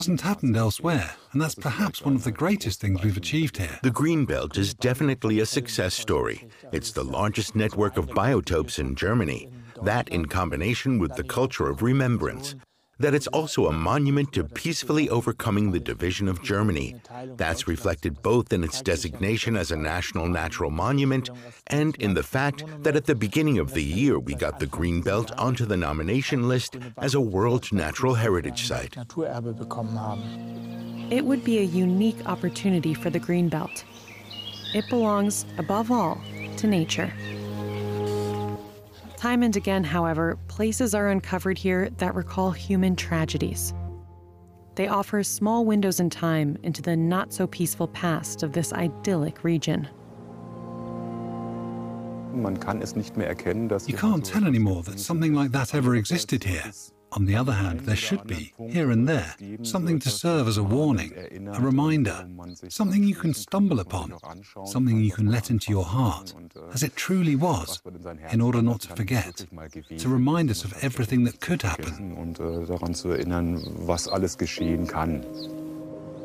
hasn't happened elsewhere, and that's perhaps one of the greatest things we've achieved here. The Greenbelt is definitely a success story. It's the largest network of biotopes in Germany. That in combination with the culture of remembrance. That it's also a monument to peacefully overcoming the division of Germany. That's reflected both in its designation as a national natural monument and in the fact that at the beginning of the year we got the Greenbelt onto the nomination list as a World Natural Heritage Site. It would be a unique opportunity for the Greenbelt. It belongs, above all, to nature. Time and again, however, places are uncovered here that recall human tragedies. They offer small windows in time into the not-so-peaceful past of this idyllic region. You can't tell anymore that something like that ever existed here. On the other hand, there should be, here and there, something to serve as a warning, a reminder, something you can stumble upon, something you can let into your heart, as it truly was, in order not to forget, to remind us of everything that could happen.